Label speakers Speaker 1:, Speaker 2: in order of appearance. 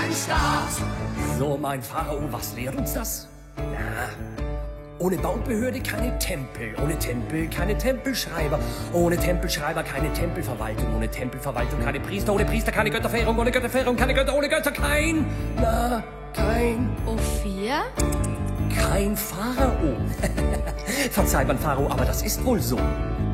Speaker 1: ein Staat.
Speaker 2: So, mein Pharao, was lehrt uns das? Na, ohne Baubehörde keine Tempel, ohne Tempel keine Tempelschreiber, ohne Tempelschreiber keine Tempelverwaltung, ohne Tempelverwaltung keine Priester, ohne Priester keine Götterverehrung, ohne Götterverehrung keine Götter, ohne Götter kein
Speaker 3: Ophir?
Speaker 2: kein Pharao. Verzeih, mein Pharao, aber das ist wohl so.